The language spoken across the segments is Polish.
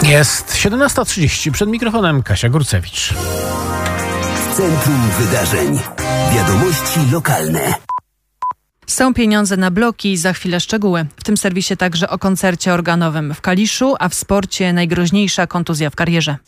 Jest 17:30, przed mikrofonem Kasia Górcewicz. Centrum Wydarzeń. Wiadomości lokalne. Są pieniądze na bloki, za chwilę szczegóły. W tym serwisie także o koncercie organowym w Kaliszu, a w sporcie najgroźniejsza kontuzja w karierze.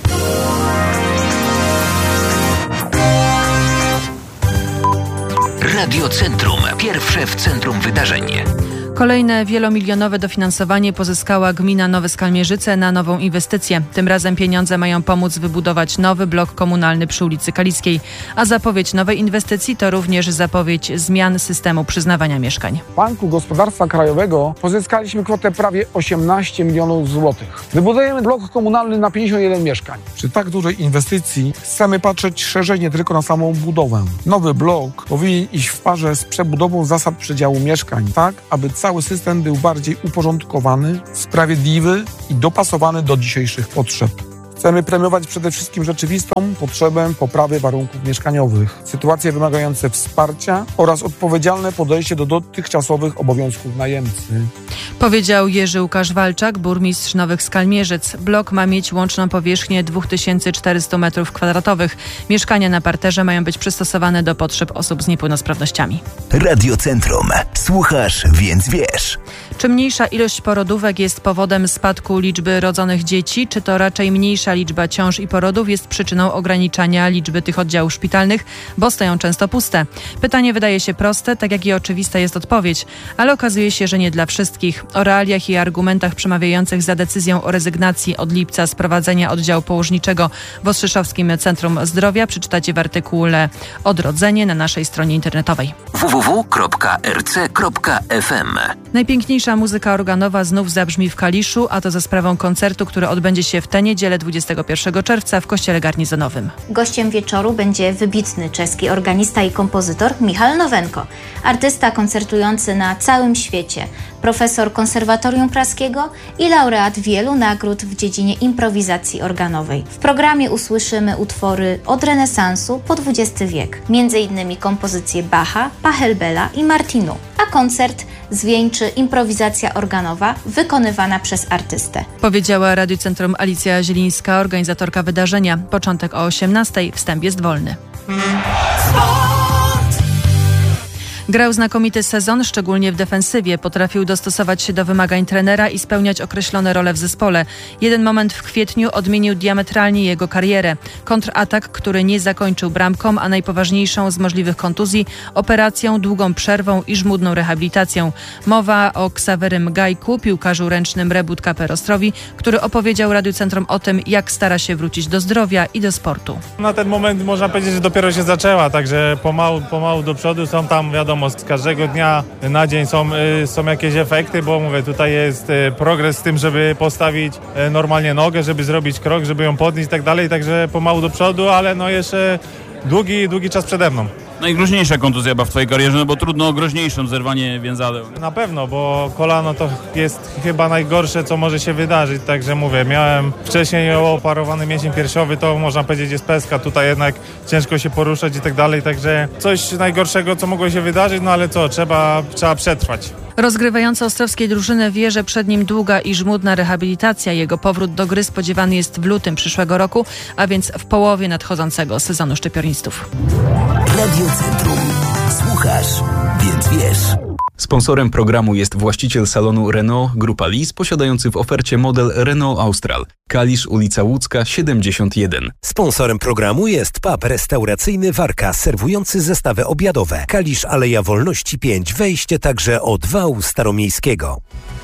Radio Centrum. Pierwsze w centrum wydarzeń. Kolejne wielomilionowe dofinansowanie pozyskała gmina Nowe Skalmierzyce na nową inwestycję. Tym razem pieniądze mają pomóc wybudować nowy blok komunalny przy ulicy Kaliskiej. A zapowiedź nowej inwestycji to również zapowiedź zmian systemu przyznawania mieszkań. W Banku Gospodarstwa Krajowego pozyskaliśmy kwotę prawie 18 milionów złotych. Wybudujemy blok komunalny na 51 mieszkań. Przy tak dużej inwestycji chcemy patrzeć szerzej, nie tylko na samą budowę. Nowy blok powinien iść w parze z przebudową zasad przedziału mieszkań, tak aby cały system był bardziej uporządkowany, sprawiedliwy i dopasowany do dzisiejszych potrzeb. Chcemy premiować przede wszystkim rzeczywistą potrzebę poprawy warunków mieszkaniowych, sytuacje wymagające wsparcia oraz odpowiedzialne podejście do dotychczasowych obowiązków najemcy. Powiedział Jerzy Łukasz Walczak, burmistrz Nowych Skalmierzyc. Blok ma mieć łączną powierzchnię 2400 m2. Mieszkania na parterze mają być przystosowane do potrzeb osób z niepełnosprawnościami. Radio Centrum. Słuchasz, więc wiesz. Czy mniejsza ilość porodówek jest powodem spadku liczby rodzonych dzieci, czy to raczej mniejsza liczba ciąż i porodów jest przyczyną ograniczania liczby tych oddziałów szpitalnych, bo stoją często puste? Pytanie wydaje się proste, tak jak i oczywista jest odpowiedź, ale okazuje się, że nie dla wszystkich. O realiach i argumentach przemawiających za decyzją o rezygnacji od lipca z prowadzenia oddziału położniczego w Ostrzeszowskim Centrum Zdrowia przeczytacie w artykule Odrodzenie na naszej stronie internetowej. www.rc.fm. Najpiękniejsza muzyka organowa znów zabrzmi w Kaliszu, a to za sprawą koncertu, który odbędzie się w tę niedzielę 21 czerwca w Kościele Garnizonowym. Gościem wieczoru będzie wybitny czeski organista i kompozytor Michal Nowenko, artysta koncertujący na całym świecie, profesor Konserwatorium Praskiego i laureat wielu nagród w dziedzinie improwizacji organowej. W programie usłyszymy utwory od renesansu po XX wiek, m.in. kompozycje Bacha, Pachelbela i Martinu, a koncert zwieńczy improwizacja organowa wykonywana przez artystę. Powiedziała Radiu Centrum Alicja Zielińska, organizatorka wydarzenia. Początek o 18:00, wstęp jest wolny. Grał znakomity sezon, szczególnie w defensywie. Potrafił dostosować się do wymagań trenera i spełniać określone role w zespole. Jeden moment w kwietniu odmienił diametralnie jego karierę. Kontratak, który nie zakończył bramką, a najpoważniejszą z możliwych kontuzji operacją, długą przerwą i żmudną rehabilitacją. Mowa o Ksawerym Gajku, piłkarzu ręcznym Rebut KP Ostrowi, który opowiedział Radiu Centrum o tym, jak stara się wrócić do zdrowia i do sportu. Na ten moment można powiedzieć, że dopiero się zaczęła, także pomału do przodu. Są tam, wiadomo, z każdego dnia na dzień są jakieś efekty, bo mówię, tutaj jest progres z tym, żeby postawić normalnie nogę, żeby zrobić krok, żeby ją podnieść i tak dalej, także pomału do przodu, ale no jeszcze długi czas przede mną. Najgroźniejsza kontuzja w twojej karierze, no bo trudno o groźniejszą, zerwanie więzadeł. Na pewno, bo kolano to jest chyba najgorsze, co może się wydarzyć, także mówię, miałem wcześniej oparowany mięsień piersiowy, to można powiedzieć jest pestka, tutaj jednak ciężko się poruszać i tak dalej, także coś najgorszego, co mogło się wydarzyć, no ale co, trzeba przetrwać. Rozgrywający ostrowskiej drużyny wie, że przed nim długa i żmudna rehabilitacja. Jego powrót do gry spodziewany jest w lutym przyszłego roku, a więc w połowie nadchodzącego sezonu szczypiornistów. Radio Centrum. Słuchasz, więc wiesz. Sponsorem programu jest właściciel salonu Renault Grupa Lis, posiadający w ofercie model Renault Austral. Kalisz, ulica Łódzka, 71. Sponsorem programu jest pub restauracyjny Warka, serwujący zestawy obiadowe. Kalisz, Aleja Wolności 5, wejście także od wału staromiejskiego.